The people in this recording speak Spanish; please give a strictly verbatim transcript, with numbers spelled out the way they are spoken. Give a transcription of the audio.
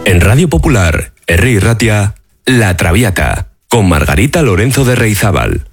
En Radio Popular, Herri Ratia, La Traviata, con Margarita Lorenzo de Reizábal.